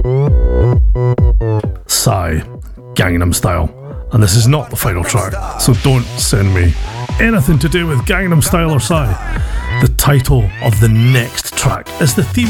Psy, Gangnam Style. And this is not the final track, so don't send me anything to do with Gangnam Style or Psy. The title of the next track is the theme